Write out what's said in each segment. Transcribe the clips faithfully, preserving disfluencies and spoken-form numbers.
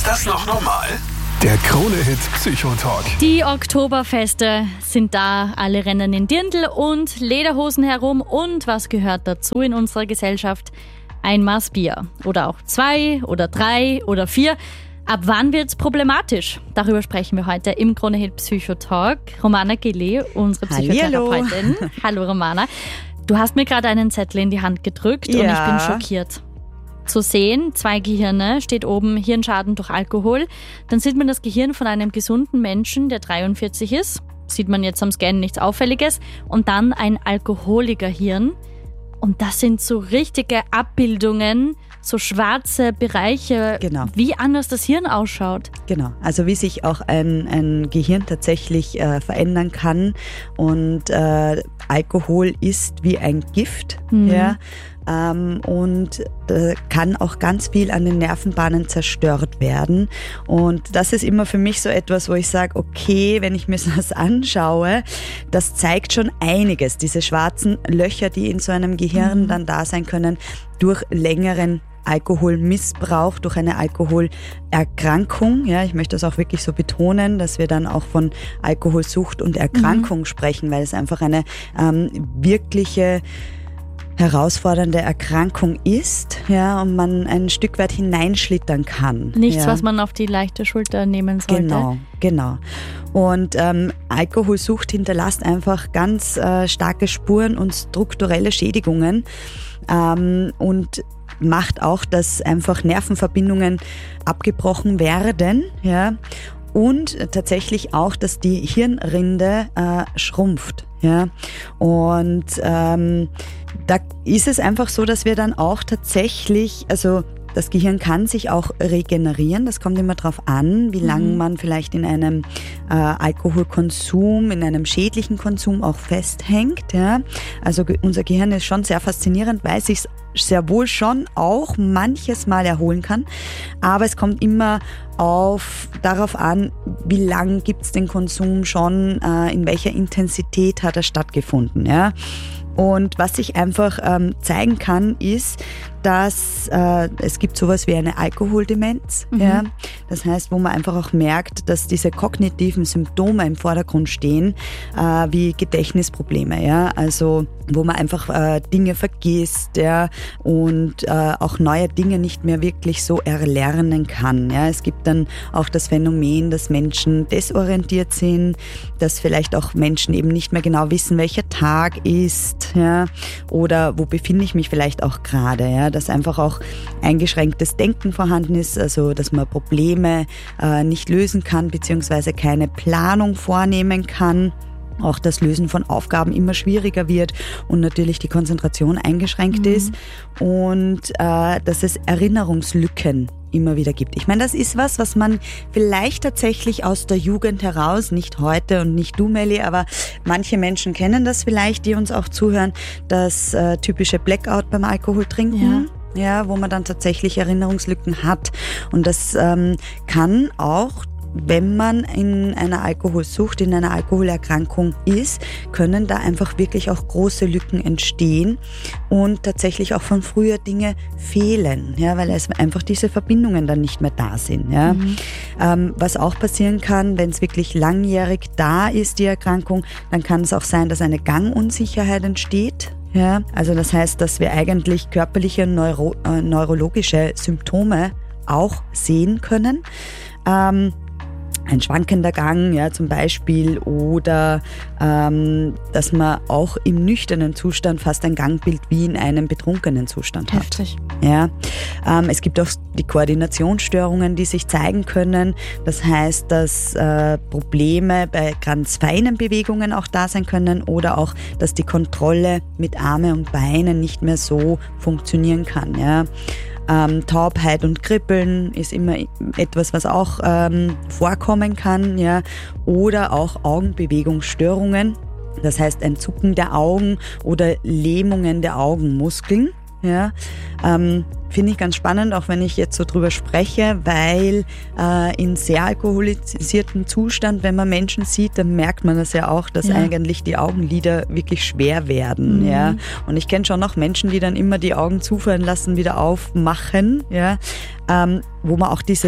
Ist das noch normal? Der Krone-Hit Psychotalk. Die Oktoberfeste sind da, alle rennen in Dirndl und Lederhosen herum und was gehört dazu in unserer Gesellschaft? Ein Maß Bier oder auch zwei oder drei oder vier. Ab wann wird's problematisch? Darüber sprechen wir heute im Krone-Hit Psychotalk. Romana Gili, unsere Psychotherapeutin. Hallo. Hallo Romana. Du hast mir gerade einen Zettel in die Hand gedrückt ja. und ich bin schockiert. Zu sehen, zwei Gehirne, steht oben Hirnschaden durch Alkohol. Dann sieht man das Gehirn von einem gesunden Menschen, der dreiundvierzig ist. Sieht man jetzt am Scannen nichts Auffälliges. Und dann ein Alkoholikerhirn. Und das sind so richtige Abbildungen, so schwarze Bereiche, genau. Wie anders das Hirn ausschaut. Genau, also wie sich auch ein, ein Gehirn tatsächlich äh, verändern kann. Und äh, Alkohol ist wie ein Gift, mhm. ja. Ähm, und äh, kann auch ganz viel an den Nervenbahnen zerstört werden. Und das ist immer für mich so etwas, wo ich sage, okay, wenn ich mir das anschaue, das zeigt schon einiges. Diese schwarzen Löcher, die in so einem Gehirn mhm. dann da sein können, durch längeren Alkoholmissbrauch, durch eine Alkoholerkrankung. Ja, ich möchte das auch wirklich so betonen, dass wir dann auch von Alkoholsucht und Erkrankung mhm. sprechen, weil es einfach eine ähm, wirkliche herausfordernde Erkrankung ist, ja, und man ein Stück weit hineinschlittern kann. Nichts, ja. was man auf die leichte Schulter nehmen sollte. Genau, genau. Und ähm, Alkoholsucht hinterlässt einfach ganz äh, starke Spuren und strukturelle Schädigungen ähm, und macht auch, dass einfach Nervenverbindungen abgebrochen werden, ja, und tatsächlich auch, dass die Hirnrinde äh, schrumpft. Ja, und ähm, da ist es einfach so, dass wir dann auch tatsächlich, also das Gehirn kann sich auch regenerieren. Das kommt immer darauf an, wie lange mhm. man vielleicht in einem äh, Alkoholkonsum, in einem schädlichen Konsum auch festhängt. Ja. Also ge- unser Gehirn ist schon sehr faszinierend, weil es sich sehr wohl schon auch manches Mal erholen kann. Aber es kommt immer auf, darauf an, wie lang gibt es den Konsum schon, äh, in welcher Intensität hat er stattgefunden. Ja. Und was sich einfach ähm, zeigen kann, ist, dass äh, es gibt sowas wie eine Alkoholdemenz. Mhm. Ja? Das heißt, wo man einfach auch merkt, dass diese kognitiven Symptome im Vordergrund stehen, äh, wie Gedächtnisprobleme. Ja? Also wo man einfach äh, Dinge vergisst, ja? Und äh, auch neue Dinge nicht mehr wirklich so erlernen kann. Ja? Es gibt dann auch das Phänomen, dass Menschen desorientiert sind, dass vielleicht auch Menschen eben nicht mehr genau wissen, welcher Tag ist, ja? Oder wo befinde ich mich vielleicht auch gerade. Ja? Dass einfach auch eingeschränktes Denken vorhanden ist, also dass man Probleme äh, nicht lösen kann, beziehungsweise keine Planung vornehmen kann. Auch das Lösen von Aufgaben immer schwieriger wird und natürlich die Konzentration eingeschränkt mhm. ist und äh, dass es Erinnerungslücken immer wieder gibt. Ich meine, das ist was, was man vielleicht tatsächlich aus der Jugend heraus, nicht heute und nicht du, Melli, aber manche Menschen kennen das vielleicht, die uns auch zuhören, das äh, typische Blackout beim Alkohol trinken. Ja. Ja, wo man dann tatsächlich Erinnerungslücken hat. Und das ähm, kann auch, wenn man in einer Alkoholsucht, in einer Alkoholerkrankung ist, können da einfach wirklich auch große Lücken entstehen und tatsächlich auch von früher Dinge fehlen, ja, weil es einfach diese Verbindungen dann nicht mehr da sind. Ja. Mhm. Ähm, was auch passieren kann, wenn es wirklich langjährig da ist, die Erkrankung, dann kann es auch sein, dass eine Gangunsicherheit entsteht. Ja, also das heißt, dass wir eigentlich körperliche Neuro- äh, neurologische Symptome auch sehen können. Ähm, ein schwankender Gang, ja, zum Beispiel, oder ähm, dass man auch im nüchternen Zustand fast ein Gangbild wie in einem betrunkenen Zustand hat. Heftig. Ja, ähm, es gibt auch die Koordinationsstörungen, die sich zeigen können. Das heißt, dass äh, Probleme bei ganz feinen Bewegungen auch da sein können oder auch, dass die Kontrolle mit Arme und Beinen nicht mehr so funktionieren kann. Ja. Ähm, Taubheit und Kribbeln ist immer etwas, was auch ähm, vorkommen kann, ja, oder auch Augenbewegungsstörungen, das heißt ein Zucken der Augen oder Lähmungen der Augenmuskeln. Ja, ähm, finde ich ganz spannend, auch wenn ich jetzt so drüber spreche, weil äh, in sehr alkoholisiertem Zustand, wenn man Menschen sieht, dann merkt man das ja auch, dass ja. eigentlich die Augenlider wirklich schwer werden. Mhm. Ja, und ich kenne schon noch Menschen, die dann immer die Augen zufallen lassen, wieder aufmachen, ja, ähm, wo man auch dieses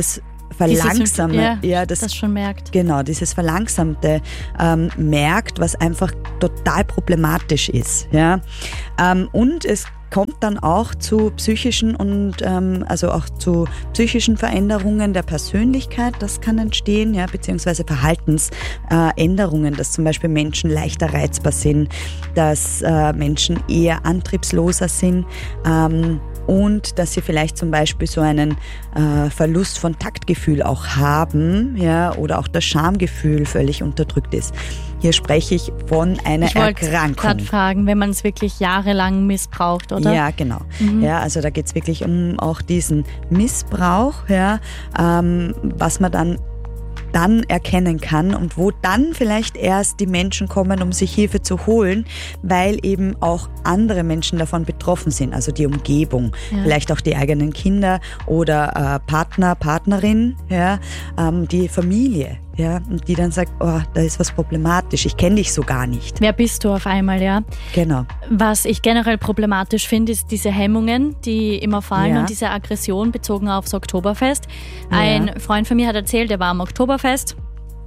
Verlangsamte, ja, ja, das, das schon merkt. Genau, dieses Verlangsamte ähm, merkt, was einfach total problematisch ist. Ja? Ähm, und es kommt dann auch zu psychischen und ähm, also auch zu psychischen Veränderungen der Persönlichkeit, das kann entstehen, ja, beziehungsweise Verhaltensänderungen, äh, dass zum Beispiel Menschen leichter reizbar sind, dass äh, Menschen eher antriebsloser sind, ähm, und dass sie vielleicht zum Beispiel so einen äh, Verlust von Taktgefühl auch haben, ja, oder auch das Schamgefühl völlig unterdrückt ist. Hier spreche ich von einer ich wollte Erkrankung. gerade fragen, wenn man es wirklich jahrelang missbraucht, oder? Ja, genau. Mhm. Ja, also da geht es wirklich um auch diesen Missbrauch, ja, ähm, was man dann dann erkennen kann und wo dann vielleicht erst die Menschen kommen, um sich Hilfe zu holen, weil eben auch andere Menschen davon betroffen sind, also die Umgebung, ja. Vielleicht auch die eigenen Kinder oder äh, Partner, Partnerin, ja, ähm, die Familie. Ja, und die dann sagt, oh, da ist was problematisch, ich kenne dich so gar nicht. Wer bist du auf einmal, ja? Genau. Was ich generell problematisch finde, ist diese Hemmungen, die immer fallen, ja. Und diese Aggression bezogen aufs Oktoberfest. Ja. Ein Freund von mir hat erzählt, er war am Oktoberfest.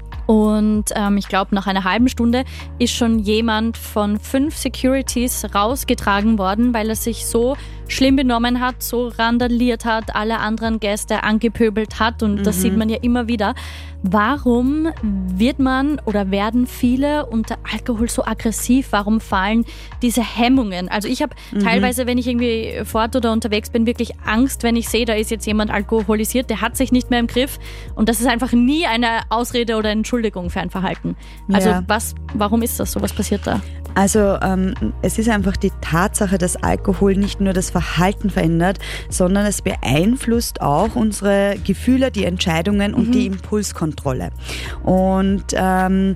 Und ähm, ich glaube, nach einer halben Stunde ist schon jemand von fünf Securities rausgetragen worden, weil er sich so schlimm benommen hat, so randaliert hat, alle anderen Gäste angepöbelt hat. Und das mhm. sieht man ja immer wieder. Warum wird man oder werden viele unter Alkohol so aggressiv? Warum fallen diese Hemmungen? Also ich habe mhm. teilweise, wenn ich irgendwie fort oder unterwegs bin, wirklich Angst, wenn ich sehe, da ist jetzt jemand alkoholisiert, der hat sich nicht mehr im Griff. Und das ist einfach nie eine Ausrede oder Entschuldigung für ein Verhalten. Also ja. was, warum ist das so? Was passiert da? Also ähm, es ist einfach die Tatsache, dass Alkohol nicht nur das Verhalten verändert, sondern es beeinflusst auch unsere Gefühle, die Entscheidungen und mhm. die Impulskontrolle. Und ähm,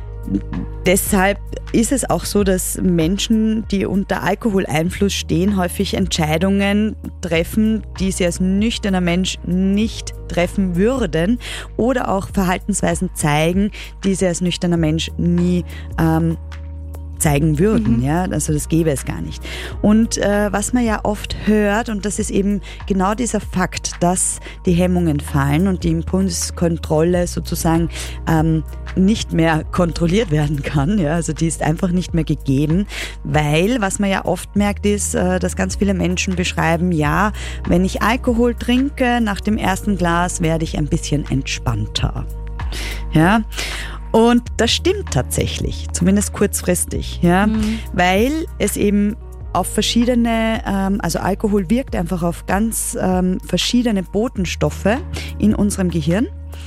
deshalb ist es auch so, dass Menschen, die unter Alkoholeinfluss stehen, häufig Entscheidungen treffen, die sie als nüchterner Mensch nicht treffen würden, oder auch Verhaltensweisen zeigen, die sie als nüchterner Mensch nie ähm, zeigen würden, mhm. ja, also das gäbe es gar nicht. Und äh, was man ja oft hört, und das ist eben genau dieser Fakt, dass die Hemmungen fallen und die Impulskontrolle sozusagen ähm, nicht mehr kontrolliert werden kann, ja, also die ist einfach nicht mehr gegeben, weil, was man ja oft merkt, ist, äh, dass ganz viele Menschen beschreiben, ja, wenn ich Alkohol trinke, nach dem ersten Glas werde ich ein bisschen entspannter, ja. Und das stimmt tatsächlich, zumindest kurzfristig, ja, mhm. weil es eben auf verschiedene, ähm, also Alkohol wirkt einfach auf ganz ähm, verschiedene Botenstoffe in unserem Gehirn,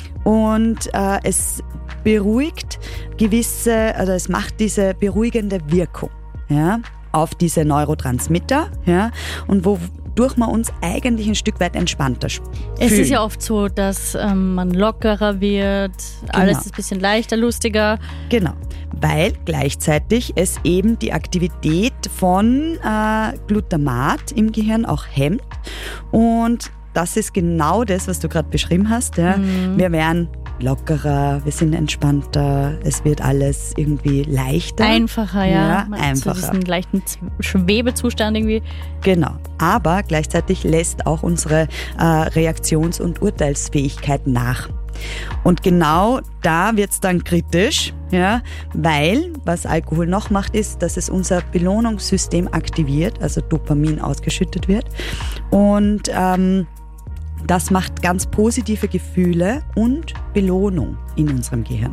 und äh, es beruhigt gewisse, also es macht diese beruhigende Wirkung, ja, auf diese Neurotransmitter, ja, und wo durch man uns eigentlich ein Stück weit entspannter fühlen. Es ist ja oft so, dass ähm, man lockerer wird, genau. Alles ist ein bisschen leichter, lustiger. Genau, weil gleichzeitig es eben die Aktivität von äh, Glutamat im Gehirn auch hemmt, und das ist genau das, was du gerade beschrieben hast. Ja. Mhm. Wir werden lockerer, wir sind entspannter, es wird alles irgendwie leichter. Einfacher, ja. ja einfacher. So diesen leichten Schwebezustand irgendwie. Genau, aber gleichzeitig lässt auch unsere äh, Reaktions- und Urteilsfähigkeit nach. Und genau da wird es dann kritisch, ja, weil was Alkohol noch macht, ist, dass es unser Belohnungssystem aktiviert, also Dopamin ausgeschüttet wird. Und ähm, das macht ganz positive Gefühle und Belohnung in unserem Gehirn.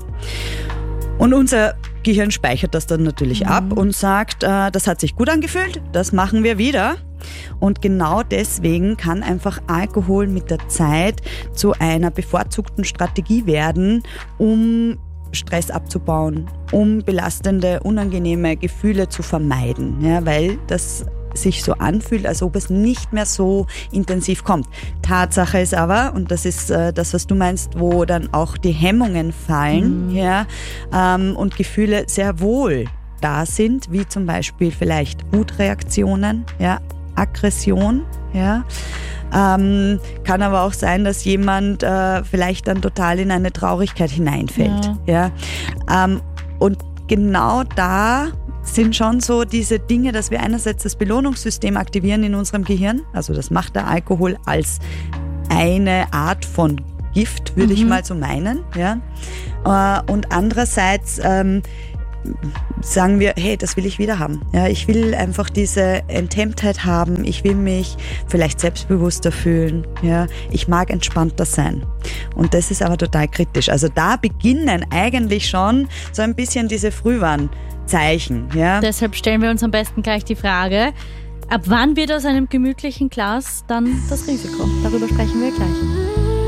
Und unser Gehirn speichert das dann natürlich mhm. ab und sagt, äh, das hat sich gut angefühlt, das machen wir wieder. Und genau deswegen kann einfach Alkohol mit der Zeit zu einer bevorzugten Strategie werden, um Stress abzubauen, um belastende, unangenehme Gefühle zu vermeiden, ja, weil das sich so anfühlt, als ob es nicht mehr so intensiv kommt. Tatsache ist aber, und das ist äh, das, was du meinst, wo dann auch die Hemmungen fallen, mhm. ja, ähm, und Gefühle sehr wohl da sind, wie zum Beispiel vielleicht Wutreaktionen, ja, Aggression, ja. Ähm, kann aber auch sein, dass jemand äh, vielleicht dann total in eine Traurigkeit hineinfällt. Ja. Ja. Ähm, und genau da sind schon so diese Dinge, dass wir einerseits das Belohnungssystem aktivieren in unserem Gehirn, also das macht der Alkohol als eine Art von Gift, würde mhm. ich mal so meinen. Ja? Äh, und andererseits ähm, sagen wir, hey, das will ich wieder haben. Ja, ich will einfach diese Enthemmtheit haben. Ich will mich vielleicht selbstbewusster fühlen. Ja, ich mag entspannter sein. Und das ist aber total kritisch. Also da beginnen eigentlich schon so ein bisschen diese Frühwarnzeichen. Ja. Deshalb stellen wir uns am besten gleich die Frage, ab wann wird aus einem gemütlichen Glas dann das Risiko? Darüber sprechen wir gleich.